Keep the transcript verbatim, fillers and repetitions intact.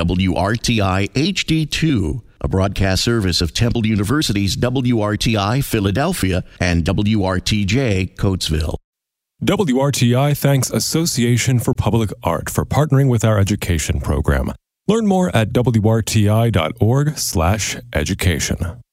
W R T I H D two, a broadcast service of Temple University's W R T I Philadelphia and W R T J Coatesville. W R T I thanks Association for Public Art for partnering with our education program. Learn more at W R T I dot org slash education.